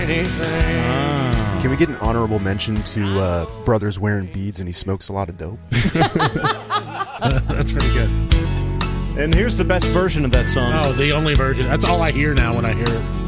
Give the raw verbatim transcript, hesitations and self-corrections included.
anything. Ah. Can we get an honorable mention to uh, Brothers wearing beads and he smokes a lot of dope? That's pretty good. And here's the best version of that song. Oh, the only version. That's all I hear now when I hear it.